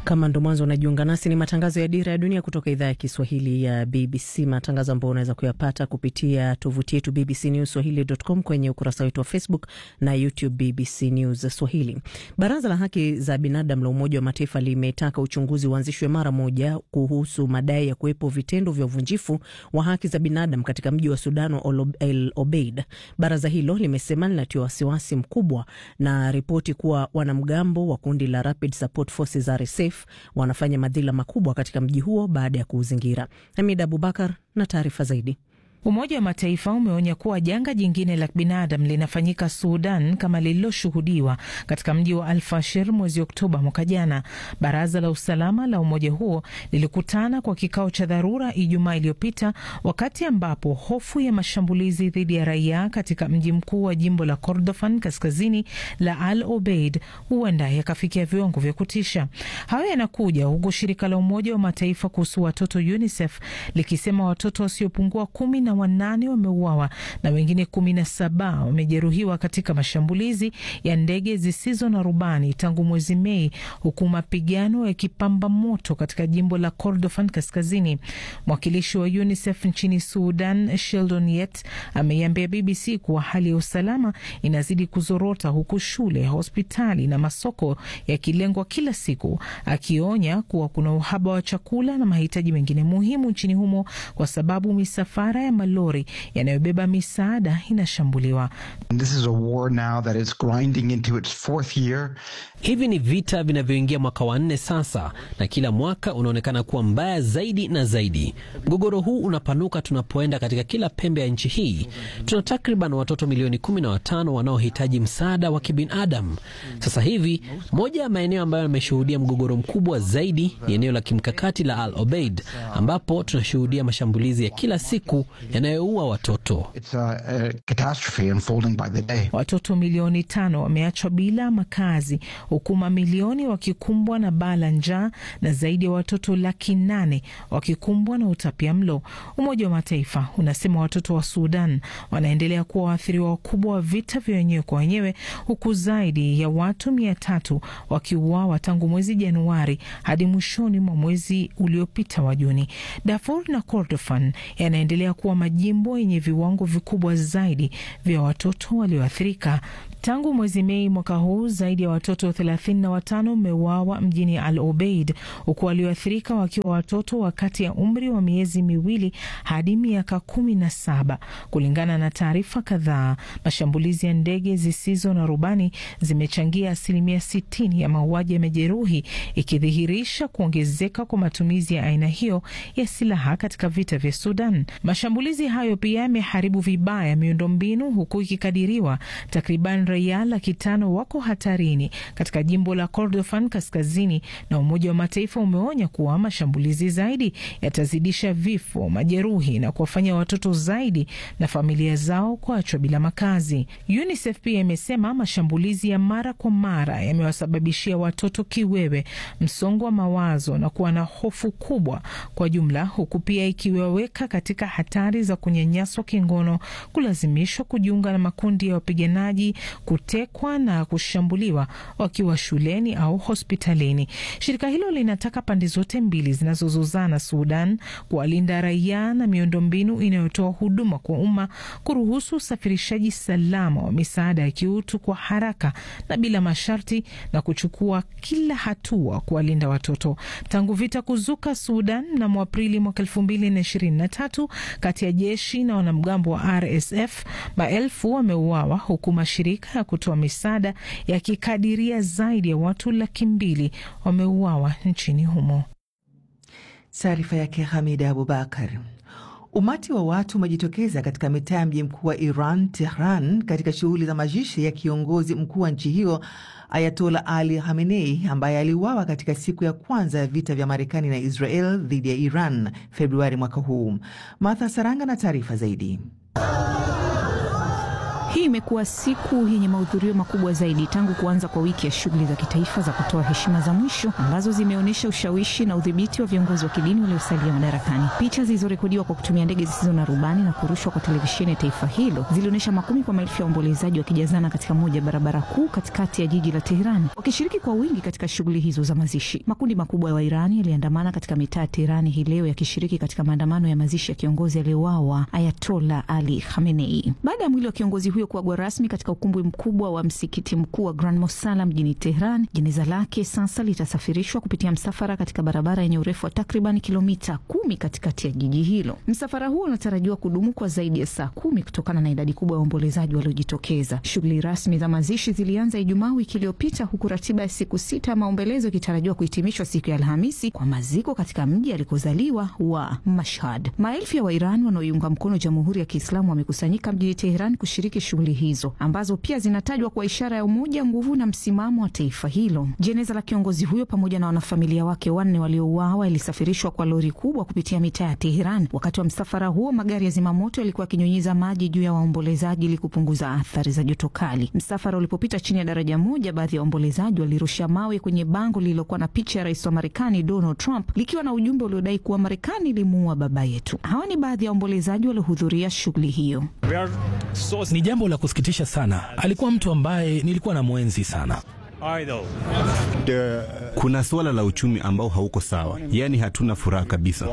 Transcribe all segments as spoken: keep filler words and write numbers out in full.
Kama ndo mwanzo unajiunga nasi, ni matangazo ya Dira ya Dunia kutoka idhaa ya Kiswahili ya B B C, matangazo ambayo unaweza kuyapata kupitia tovuti yetu b b c news swahili dot com, kwenye ukurasa wetu wa Facebook na YouTube B B C News Swahili. Baraza la Haki za Binadamu la Umoja wa Mataifa limetaka uchunguzi uanzishwe mara moja kuhusu madai ya kuwepo vitendo vya uvunjifu wa haki za binadamu katika mji wa Sudan wa El Obeid. Baraza hilo limesema linatia wasiwasi mkubwa na ripoti kuwa wanamgambo wa kundi la Rapid Support Forces R S F wanafanya madhila makubwa katika mji huo baada ya kuuzingira. Hamid Abubakar na taarifa zaidi. Umoja wa Mataifa umeonya kuwa janga jingine la binadamu linafanyika Sudan kama lililoshuhudiwa katika mji wa Al-Fashir mwezi Oktoba mwaka jana. Baraza la usalama la umoja huo lilikutana kwa kikao cha dharura Ijumaa iliyopita, wakati ambapo hofu ya mashambulizi dhidi ya raia katika mji mkuu wa jimbo la Kordofan kaskazini la Al Obeid huenda yakafikia viwango vya kutisha. Hayo yanakuja huku shirika la Umoja wa Mataifa kuhusu watoto UNICEF likisema watoto wasiopungua kumi na wanane wameuawa na wengine kumi na saba wamejeruhiwa katika mashambulizi ya ndege zisizo na rubani tangu mwezi Mei, huku mapigano yakipamba moto katika jimbo la Kordofan kaskazini. Mwakilishi wa UNICEF nchini Sudan, Sheldon Yett, ameiambia B B C kuwa hali ya usalama inazidi kuzorota, huku shule, hospitali na masoko yakilengwa kila siku, akionya kuwa kuna uhaba wa chakula na mahitaji mengine muhimu nchini humo kwa sababu misafara ya malori yanayobeba misaada inashambuliwa. This is a war now that is grinding into its fourth year. Hivi ni vita vinavyoingia mwaka wa nne sasa, na kila mwaka unaonekana kuwa mbaya zaidi na zaidi. Mgogoro huu unapanuka tunapoenda katika kila pembe ya nchi hii. Tuna takriban watoto milioni kumi na watano wanaohitaji msaada wa kibinadamu. Sasa hivi, moja ya maeneo ambayo yameshuhudia mgogoro mkubwa zaidi ni eneo la kimkakati la Al Obeid, ambapo tunashuhudia mashambulizi ya kila siku yanayoua watoto. It's a, a catastrophe unfolding by the day. Watoto milioni tano wameachwa bila makazi, huku mamilioni wakikumbwa na baa la njaa na zaidi ya watoto laki nane wakikumbwa na utapiamlo. Umoja wa Mataifa unasema watoto wa Sudan wanaendelea kuwa waathiriwa wakubwa wa vita vya wenyewe kwa wenyewe, huku zaidi ya watu mia tatu wakiuawa tangu mwezi Januari hadi mwishoni mwa mwezi uliopita wa Juni. Darfur na Kordofan yanaendelea kuwa majimbo yenye viwango vikubwa zaidi vya watoto walioathirika. Tangu mwezi Mei mwaka huu, zaidi ya watoto thelathini na watano wameuawa mjini Al Obeid, huku walioathirika wakiwa watoto wakati ya umri wa miezi miwili hadi miaka kumi na saba. Kulingana na taarifa kadhaa, mashambulizi ya ndege zisizo na rubani zimechangia asilimia sitini ya mauaji ya majeruhi, ikidhihirisha kuongezeka kwa matumizi ya aina hiyo ya silaha katika vita vya Sudan. Mashambulizi hayo pia yameharibu vibaya miundombinu, huku ikikadiriwa takriban raia laki tano wako hatarini katika jimbo la Kordofan kaskazini, na Umoja wa Mataifa umeonya kuwa mashambulizi zaidi yatazidisha vifo, majeruhi na kuwafanya watoto zaidi na familia zao kuachwa bila makazi. UNICEF pia imesema mashambulizi ya mara kwa mara yamewasababishia watoto kiwewe, msongo wa mawazo na kuwa na hofu kubwa kwa jumla, huku pia ikiwaweka katika hatari za kunyanyaswa kingono, kulazimishwa kujiunga na makundi ya wapiganaji, kutekwa na kushambuliwa wakiwa shuleni au hospitalini. Shirika hilo linataka pande zote mbili zinazozozana Sudan kuwalinda raia na miundombinu inayotoa huduma kwa umma, kuruhusu usafirishaji salama wa misaada ya kiutu kwa haraka na bila masharti, na kuchukua kila hatua kuwalinda watoto. Tangu vita kuzuka Sudan na Aprili mwaka elfu mbili na ishirini na tatu kati ya jeshi na wanamgambo wa R S F, maelfu wameuawa, huku mashirika ya kutoa misaada yakikadiria zaidi ya watu laki mbili wameuawa nchini humo. Taarifa yake Hamida Abubakar. Umati wa watu umejitokeza katika mitaa ya mji mkuu wa Iran, Tehran, katika shughuli za mazishi ya kiongozi mkuu wa nchi hiyo Ayatollah Ali Khamenei, ambaye aliuawa katika siku ya kwanza ya vita vya Marekani na Israel dhidi ya Iran Februari mwaka huu. Martha Saranga na taarifa zaidi. Hii Hii imekuwa siku yenye mahudhurio makubwa zaidi tangu kuanza kwa wiki ya shughuli za kitaifa za kutoa heshima za mwisho ambazo zimeonyesha ushawishi na udhibiti wa viongozi wa kidini waliosalia madarakani. Picha zilizorekodiwa kwa kutumia ndege zisizo na rubani na kurushwa kwa televisheni ya taifa hilo zilionyesha makumi kwa maelfu ya waombolezaji wakijazana katika moja barabara kuu katikati ya jiji la Tehran, wakishiriki kwa wingi katika shughuli hizo za mazishi. Makundi makubwa ya Wairani yaliandamana katika mitaa ya Tehran hii leo yakishiriki katika maandamano ya mazishi ya kiongozi aliyeuawa Ayatollah Ali Khamenei. Baada ya mwili wa kiongozi huyo kuagwa rasmi katika ukumbi mkubwa wa msikiti mkuu wa Grand Mosala mjini Tehran, jeneza lake sasa litasafirishwa kupitia msafara katika barabara yenye urefu wa takriban kilomita kumi katikati ya jiji hilo. Msafara huo unatarajiwa kudumu kwa zaidi ya saa kumi kutokana na idadi kubwa ya waombolezaji waliojitokeza. Shughuli rasmi za mazishi zilianza Ijumaa wiki iliyopita, huku ratiba ya siku sita ya maombolezo ikitarajiwa kuhitimishwa siku ya Alhamisi kwa maziko katika mji alikozaliwa wa Mashhad. Maelfu ya Wairani wanaoiunga mkono Jamhuri ya Kiislamu wamekusanyika mjini Tehran kushiriki shughuli hizo ambazo pia zinatajwa kwa ishara ya umoja, nguvu na msimamo wa taifa hilo. Jeneza la kiongozi huyo pamoja na wanafamilia wake wanne waliouawa ilisafirishwa kwa lori kubwa kupitia mitaa ya Tehran. Wakati wa msafara huo, magari ya zimamoto yalikuwa yakinyunyiza maji juu ya waombolezaji ili kupunguza athari za joto kali. Msafara ulipopita chini ya daraja moja, baadhi ya waombolezaji walirusha mawe kwenye bango lililokuwa na picha ya rais wa Marekani Donald Trump likiwa na ujumbe uliodai kuwa Marekani ilimuua baba yetu. Hawa ni baadhi ya waombolezaji waliohudhuria shughuli hiyo. Ni jambo la kusikitisha sana. Alikuwa mtu ambaye nilikuwa na mwenzi sana. Kuna suala la uchumi ambao hauko sawa, yaani hatuna furaha kabisa.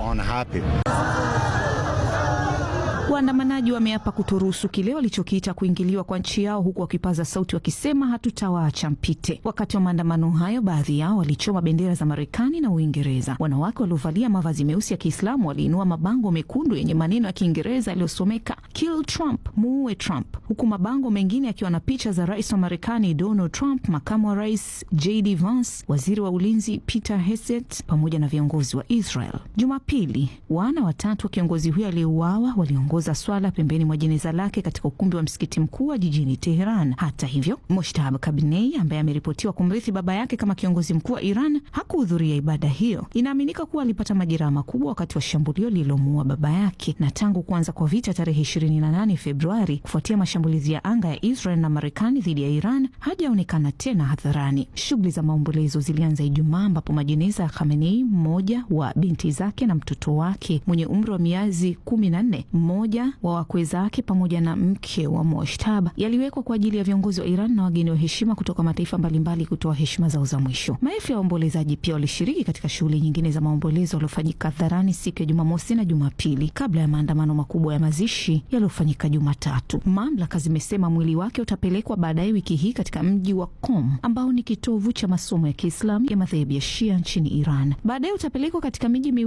Waandamanaji wameapa kutoruhusu kile walichokiita kuingiliwa kwa nchi yao, huku wakipaza sauti wakisema hatutawaacha mpite. Wakati wa maandamano hayo, baadhi yao walichoma bendera za Marekani na Uingereza. Wanawake waliovalia mavazi meusi ya Kiislamu waliinua mabango mekundu yenye maneno ya Kiingereza yaliyosomeka Kill Trump, muue Trump, huku mabango mengine yakiwa na picha za rais wa Marekani Donald Trump, makamu wa rais J D Vance, waziri wa ulinzi Peter Hegseth pamoja na viongozi wa Israel. Jumapili, wana watatu wa kiongozi huyo aliyeuawa waliongoza swala pembeni mwa jeneza lake katika ukumbi wa msikiti mkuu wa jijini Tehran. Hata hivyo, Mojtaba Khamenei ambaye ameripotiwa kumrithi baba yake kama kiongozi mkuu wa Iran hakuhudhuria ibada hiyo. Inaaminika kuwa alipata majeraha makubwa wakati wa shambulio lililomuua baba yake, na tangu kuanza kwa vita tarehe ishirini na nane Februari kufuatia mashambulizi ya anga ya Israel na Marekani dhidi ya Iran hajaonekana tena hadharani. Shughuli za maombolezo zilianza Ijumaa ambapo majeneza ya Khamenei, mmoja wa binti zake na mtoto wake mwenye umri wa miezi kumi na nne, mmoja wa wakwe zake pamoja na mke wa Mojtaba yaliwekwa kwa ajili ya viongozi wa Iran na wageni wa heshima kutoka mataifa mbalimbali kutoa heshima zao za mwisho. Maelfu ya waombolezaji pia walishiriki katika shughuli nyingine za maombolezo yaliyofanyika hadharani siku ya Jumamosi na Jumapili kabla ya maandamano makubwa ya mazishi yaliyofanyika Jumatatu. Mamlaka zimesema mwili wake utapelekwa baadaye wiki hii katika mji wa Qom ambao ni kitovu cha masomo ya Kiislamu ya madhehebu ya Shia nchini Iran. Baadaye utapelekwa katika miji